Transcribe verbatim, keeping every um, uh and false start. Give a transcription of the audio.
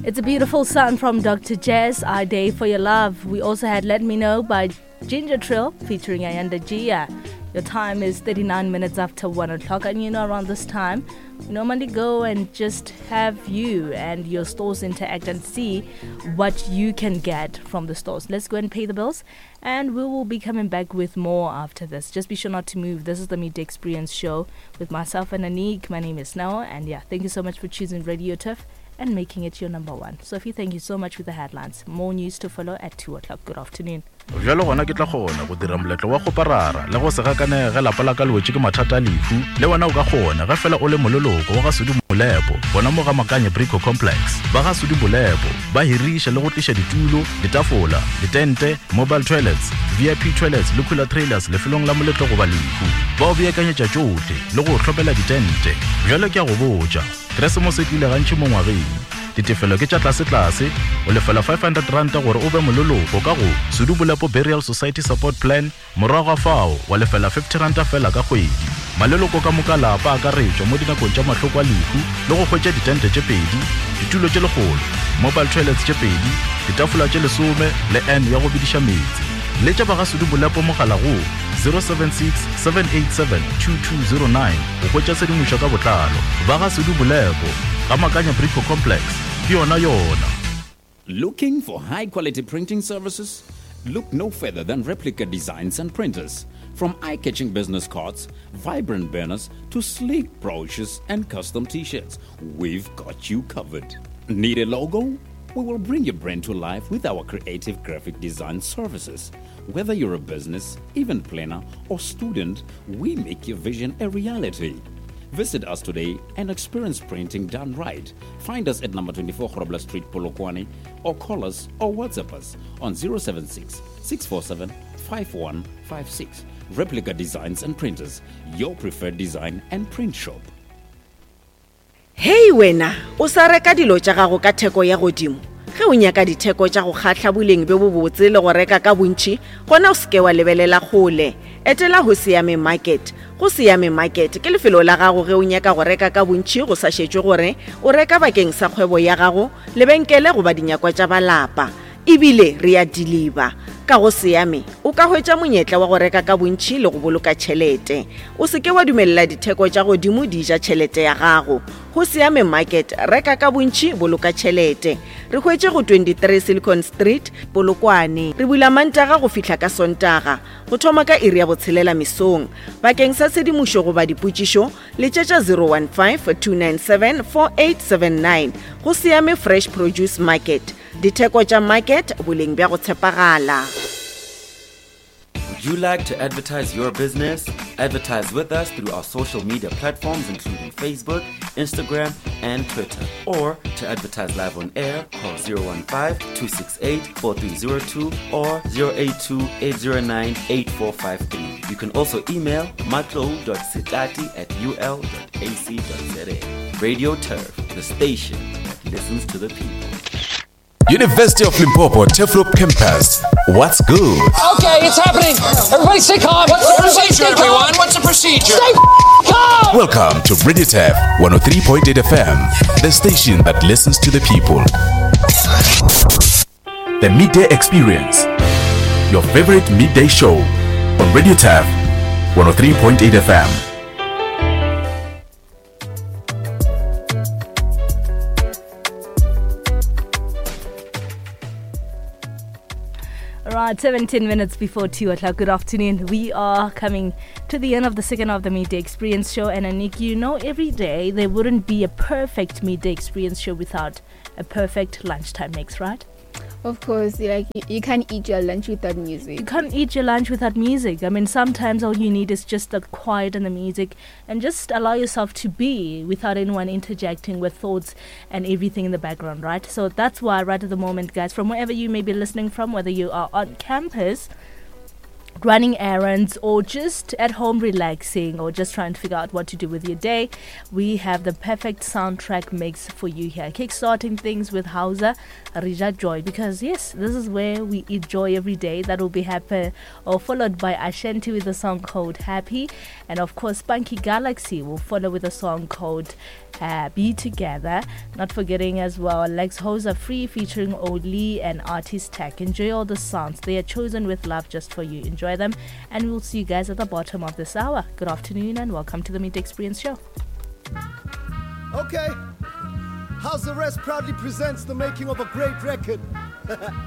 It's a beautiful song from Doctor Jazz, Our Day for Your Love. We also had Let Me Know by Ginger Trill featuring Ayanda Gia. Your time is thirty-nine minutes after one o'clock, and you know around this time, we normally go and just have you and your stores interact and see what you can get from the stores. Let's go and pay the bills, and we will be coming back with more after this. Just be sure not to move. This is the Midday Experience Show with myself and Anik. My name is Noah, and yeah, thank you so much for choosing Radio Turf and making it your number one. Sophie, thank you so much with the headlines. More news to follow at two o'clock. Good afternoon. Jalo gona ke tla gona go dira moletlo wa go parara le go se ga kane ga lapala ka lwetse ke mathata lefu le wena o ka gona ga fela o le mololoko wa ga Sudi Molepo bona mo ga Makanye Brico Complex ba ga Sudi Molepo ba hirisha le go tlisha ditulo ditafola ditente mobile toilets V I P toilets le cooler trailers le felong la moletlo go ba lefu ba o beakanyetsa tsote le go tlhopela ditente jalo ke a go botsa Christmas e tlile gantši mo ngwageng ditefelo ke tša tlase tlase o lefela five hundred rand gore o be mololoko ka go Sudi Molepo Burial Society Support Plan morago fao wa lefela fifty rand fela ka kgwedi maleloko ka mokala pa ka retšwa mo dinakong tša mahloko a lefu le go hwetša ditente tše pedi ditulo tše legolo mobile toilets tše pedi ditafola tše lesome le n ya go bidiša metsi le tša ba ga Sudi Molepo mogala go zero seven six seven eight seven two two zero nine o hwetša sedimošo ka botlalo ba ga Sudi Molepo ga Makanye Brico Complex ke yona yona. Looking for high-quality printing services? Look no further than Replica Designs and Printers. From eye-catching business cards, vibrant banners, to sleek brochures and custom t-shirts, we've got you covered. Need a logo? We will bring your brand to life with our creative graphic design services. Whether you're a business, event planner, or student, we make your vision a reality. Visit us today and experience printing done right. Find us at number twenty-four Grobler Street, Polokwane, or call us or WhatsApp us on zero seven six six four seven five one five six. Replica Designs and Printers, your preferred design and print shop. Hey wena, o sa reka dilo tša gago ka theko ya godimo. Ge o nyaka ditheko tša go khatla boleng be bo botse le go reka ka bontši, gona o seke wa lebelela gole. Etela ho Siame Market. Go Siame Market ke lefelo la gago ge o nyaka go reka ka bontši go sa šetšwe gore o reka bakeng sa kgwebo ya gago lebenkele go ba dinyakwa tša balapa. Ebile re a deliver. Ka go Siame o ka hwetša monyetla wa go reka ka bontši le go boloka tšhelete. O seke wa dumella ditheko tša godimo di ja tšhelete ya gago. Go Siame Market reka ka bontši boloka tšhelete. Re hwetše go twenty-three Silicon Street, Polokwane. Re bula Mantaga go fihla ka Sontaga. Go thoma ka iri ya botshelela mesong. Bakeng sa sedimošo go ba dipotšišo le tšetša zero one five two nine seven four eight seven nine. Go Siame Fresh Produce Market. Ditheko tša market boleng bja go tshepagala. Would you like to advertise your business? Advertise with us through our social media platforms including Facebook, Instagram, and Twitter. Or to advertise live on air, call zero one five two six eight four three zero two or zero eight two eight zero nine eight four five three. You can also email matlo dot sitati at u l dot a c dot z a. Radio Turf, the station that listens to the people. University of Limpopo Teflop Campus. What's good? Okay, it's happening. Everybody stay calm. What's the procedure, everyone? What's the procedure? Stay calm. Welcome to Radio Tef one oh three point eight F M, the station that listens to the people. The Midday Experience, your favorite midday show on Radio Tef one oh three point eight F M. Right, seventeen minutes before two o'clock. Good afternoon. We are coming to the end of the second of the Midday Experience Show. And Anik, you know, every day there wouldn't be a perfect Midday Experience Show without a perfect lunchtime mix, right? Of course, like you, you can't eat your lunch without music. You can't eat your lunch without music. I mean, sometimes all you need is just the quiet and the music, and just allow yourself to be without anyone interjecting with thoughts and everything in the background, right? So that's why right at the moment, guys, from wherever you may be listening from, whether you are on campus running errands, or just at home relaxing, or just trying to figure out what to do with your day, we have the perfect soundtrack mix for you here. Kickstarting things with Hausa Rija Joy, because yes, this is where we eat joy every day. That will be happy, or followed by Ashanti with a song called Happy, and of course Spunky Galaxy will follow with a song called Uh, Be Together. Not forgetting as well Lex Hosa Free featuring Oli and Artist Tech. Enjoy all the sounds. They are chosen with love just for you. Enjoy them, and we'll see you guys at the bottom of this hour. Good afternoon and welcome to the Meet Experience Show. Okay, House Arrest proudly presents the making of a great record.